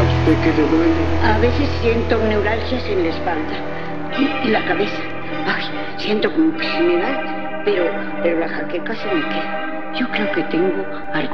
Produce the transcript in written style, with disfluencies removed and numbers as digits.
usted que le duele? A veces siento neuralgias en la espalda y la cabeza. Ay, siento como que se me va, pero la jaqueca se me queda. Yo creo que tengo